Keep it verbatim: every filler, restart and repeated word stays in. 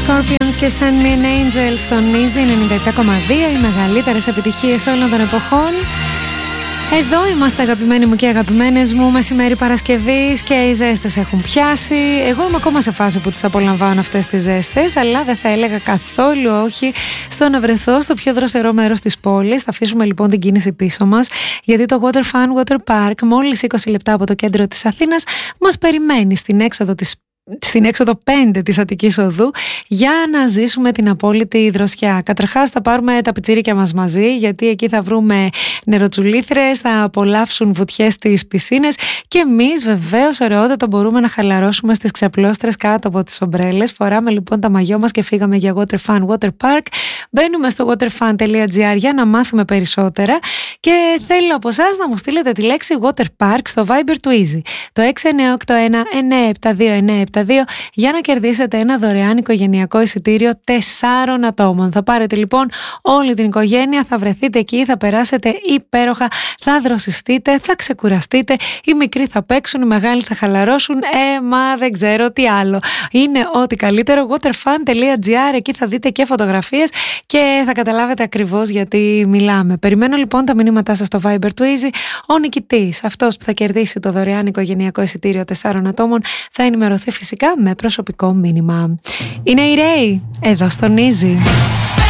Scorpions και Send Me an Angel στον Easy ενενήντα επτά κόμμα δύο, οι μεγαλύτερες επιτυχίες όλων των εποχών. Εδώ είμαστε, αγαπημένοι μου και αγαπημένες μου, μεσημέρι Παρασκευής και οι ζέστες έχουν πιάσει. Εγώ είμαι ακόμα σε φάση που τις απολαμβάνω αυτές τις ζέστες, αλλά δεν θα έλεγα καθόλου όχι στο να βρεθώ στο πιο δροσερό μέρος της πόλης. Θα αφήσουμε λοιπόν την κίνηση πίσω μας, γιατί το Water Fun Water Park, μόλις είκοσι λεπτά από το κέντρο της Αθήνας, μας περιμένει στην έξοδο της στην έξοδο πέντε της Αττικής Οδού για να ζήσουμε την απόλυτη δροσιά. Καταρχάς θα πάρουμε τα πιτσίρικια μας μαζί, γιατί εκεί θα βρούμε νεροτσουλήθρες, θα απολαύσουν βουτιές στις πισίνες και εμείς βεβαίως ωραιότατα μπορούμε να χαλαρώσουμε στις ξαπλώστρες κάτω από τις ομπρέλες. Φοράμε λοιπόν τα μαγιό μας και φύγαμε για Water Fun Water Park. Μπαίνουμε στο waterfun τελεία gr για να μάθουμε περισσότερα και θέλω από εσάς να μου στείλετε τη λέξη Water Park στο Viber του Easy, το έξι εννιά οκτώ ένα εννιά επτά δύο εννιά επτά δύο, για να κερδίσετε ένα δωρεάν οικογενειακό εισιτήριο τεσσάρων ατόμων. Θα πάρετε λοιπόν όλη την οικογένεια, θα βρεθείτε εκεί, θα περάσετε υπέροχα, θα δροσιστείτε, θα ξεκουραστείτε, οι μικροί θα παίξουν, οι μεγάλοι θα χαλαρώσουν, ε, μα δεν ξέρω τι άλλο. Είναι ό,τι καλύτερο. waterfun τελεία gr, εκεί θα δείτε και φωτογραφίες και θα καταλάβετε ακριβώς γιατί μιλάμε. Περιμένω λοιπόν τα μηνύματά σας στο Viber του Easy. Ο νικητής, αυτός που θα κερδίσει το δωρεάν οικογενειακό εισιτήριο τεσσάρων ατόμων, θα ενημερωθεί φυσικά με προσωπικό μήνυμα. Είναι η Ray, εδώ στον Easy.